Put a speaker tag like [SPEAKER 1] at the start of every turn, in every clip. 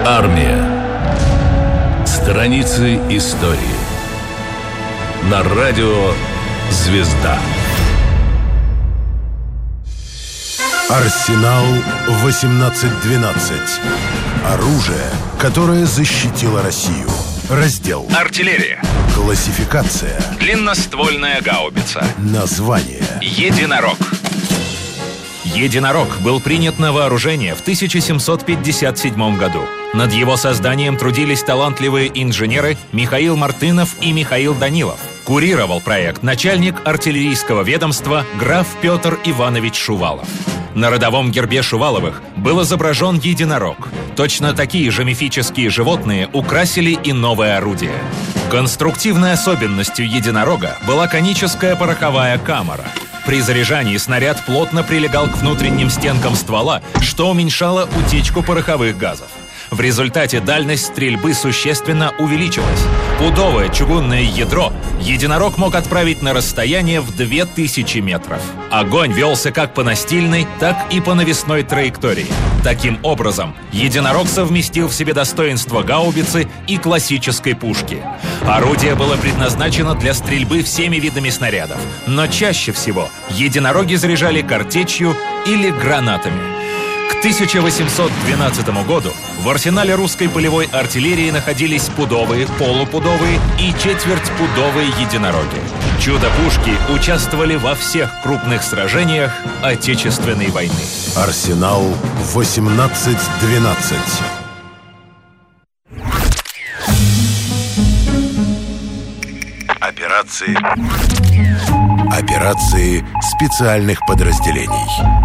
[SPEAKER 1] Армия. Страницы истории. На радио «Звезда».
[SPEAKER 2] Арсенал 1812. Оружие, которое защитило Россию. Раздел
[SPEAKER 3] артиллерия.
[SPEAKER 2] Классификация.
[SPEAKER 3] Длинноствольная гаубица.
[SPEAKER 2] Название.
[SPEAKER 3] Единорог. Единорог был принят на вооружение в 1757 году. Над его созданием трудились талантливые инженеры Михаил Мартынов и Михаил Данилов. Курировал проект начальник артиллерийского ведомства граф Петр Иванович Шувалов. На родовом гербе Шуваловых был изображен единорог. Точно такие же мифические животные украсили и новое орудие. Конструктивной особенностью единорога была коническая пороховая камера. При заряжании снаряд плотно прилегал к внутренним стенкам ствола, что уменьшало утечку пороховых газов. В результате дальность стрельбы существенно увеличилась. Пудовое чугунное ядро единорог мог отправить на расстояние в 2000 метров. Огонь велся как по настильной, так и по навесной траектории. Таким образом, единорог совместил в себе достоинства гаубицы и классической пушки. Орудие было предназначено для стрельбы всеми видами снарядов, но чаще всего единороги заряжали картечью или гранатами. К 1812 году в арсенале русской полевой артиллерии находились пудовые, полупудовые и четвертьпудовые единороги. Чудо-пушки участвовали во всех крупных сражениях Отечественной войны.
[SPEAKER 2] Арсенал 1812. Операции специальных подразделений.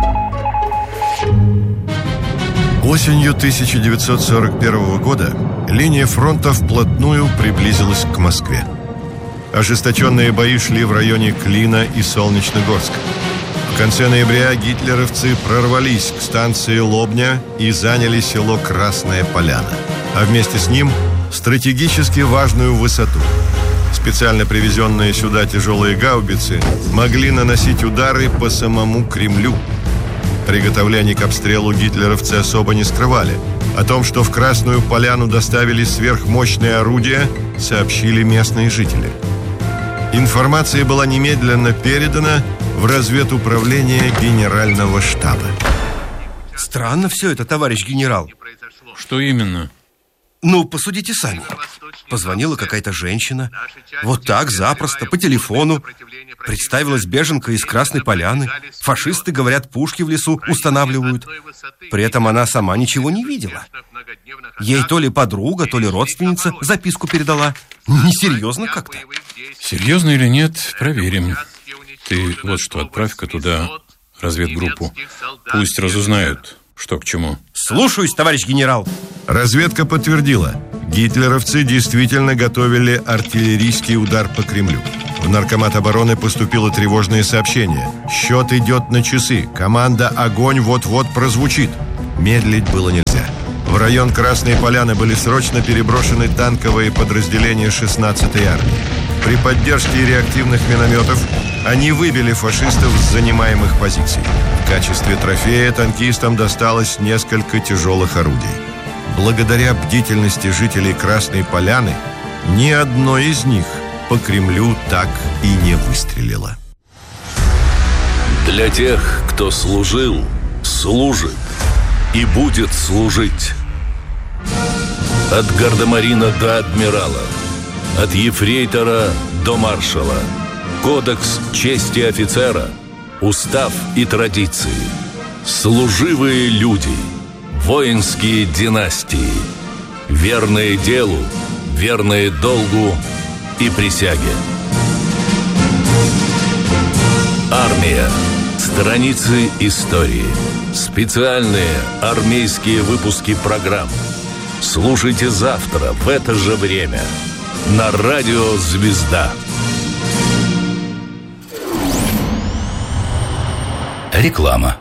[SPEAKER 2] Осенью 1941 года линия фронта вплотную приблизилась к Москве. Ожесточенные бои шли в районе Клина и Солнечногорска. В конце ноября гитлеровцы прорвались к станции Лобня и заняли село Красная Поляна, а вместе с ним стратегически важную высоту. Специально привезенные сюда тяжелые гаубицы могли наносить удары по самому Кремлю. Приготовлений к обстрелу гитлеровцы особо не скрывали. О том, что в Красную Поляну доставили сверхмощные орудия, сообщили местные жители. Информация была немедленно передана в разведуправление Генерального штаба.
[SPEAKER 4] Странно все это, товарищ генерал.
[SPEAKER 5] Что именно?
[SPEAKER 4] Ну, посудите сами. Позвонила какая-то женщина. Вот так, запросто, по телефону. Представилась беженка из Красной Поляны. Фашисты, говорят, пушки в лесу устанавливают. При этом она сама ничего не видела. Ей то ли подруга, то ли родственница записку передала. Несерьезно как-то.
[SPEAKER 5] Серьезно или нет, проверим. Ты вот что, отправь-ка туда разведгруппу. Пусть разузнают, что к чему.
[SPEAKER 4] Слушаюсь, товарищ генерал.
[SPEAKER 2] Разведка подтвердила, гитлеровцы действительно готовили артиллерийский удар по Кремлю. В Наркомат обороны поступило тревожное сообщение. Счет идет на часы. Команда «Огонь» вот-вот прозвучит. Медлить было нельзя. В район Красной Поляны были срочно переброшены танковые подразделения 16-й армии. При поддержке реактивных минометов они выбили фашистов с занимаемых позиций. В качестве трофея танкистам досталось несколько тяжелых орудий. Благодаря бдительности жителей Красной Поляны ни одно из них по Кремлю так и не выстрелило.
[SPEAKER 1] Для тех, кто служил, служит и будет служить. От гардемарина до адмирала, от ефрейтора до маршала. Кодекс чести офицера, устав и традиции. Служивые люди, воинские династии, верные делу, верные долгу и присяге. Армия. Страницы истории. Специальные армейские выпуски программ. Слушайте завтра в это же время на радио «Звезда».
[SPEAKER 6] Реклама.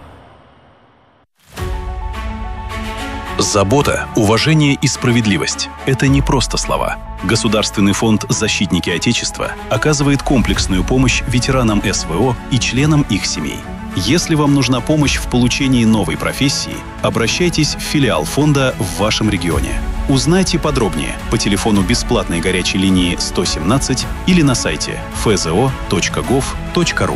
[SPEAKER 6] Забота, уважение и справедливость – это не просто слова. Государственный фонд «Защитники Отечества» оказывает комплексную помощь ветеранам СВО и членам их семей. Если вам нужна помощь в получении новой профессии, обращайтесь в филиал фонда в вашем регионе. Узнайте подробнее по телефону бесплатной горячей линии 117 или на сайте fzo.gov.ru.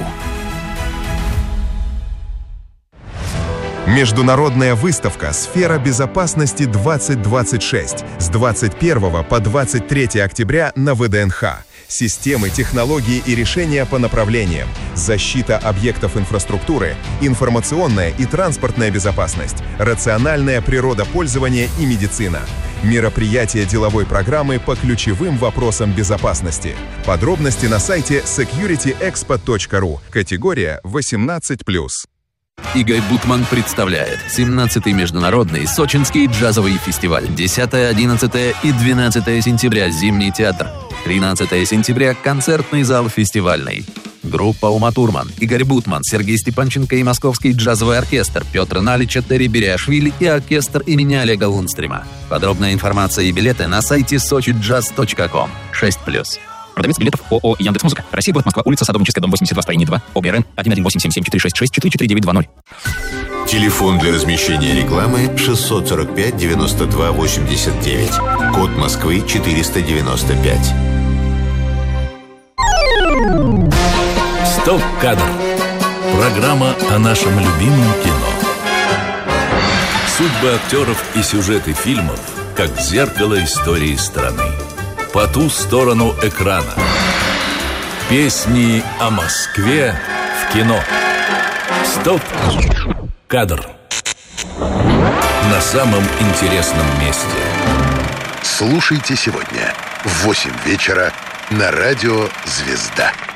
[SPEAKER 7] Международная выставка «Сфера безопасности-2026» с 21 по 23 октября на ВДНХ. Системы, технологии и решения по направлениям: защита объектов инфраструктуры, информационная и транспортная безопасность, рациональное природопользование и медицина. Мероприятия деловой программы по ключевым вопросам безопасности. Подробности на сайте securityexpo.ru. Категория 18+.
[SPEAKER 8] Игорь Бутман представляет 17-й международный сочинский джазовый фестиваль. 10, 11 и 12 сентября Зимний театр. 13 сентября концертный зал фестивальный. Группа Ума Турман, Игорь Бутман, Сергей Степанченко и Московский джазовый оркестр, Петр Налича, Терри Бериашвили и оркестр имени Олега Лунстрима. Подробная информация и билеты на сайте sochijazz.com. 6+.
[SPEAKER 9] Продавец билетов ООО «Яндекс.Музыка». Россия, город Москва, улица Садовническая, дом 82, строение 2, ОБРН 11877-466-44920.
[SPEAKER 10] Телефон для размещения рекламы 645 92 89. Код Москвы 495.
[SPEAKER 1] Стоп-кадр. Программа о нашем любимом кино. Судьбы актеров и сюжеты фильмов, как зеркало истории страны. По ту сторону экрана. Песни о Москве в кино. Стоп-кадр. На самом интересном месте.
[SPEAKER 11] Слушайте сегодня в 8 вечера на радио «Звезда».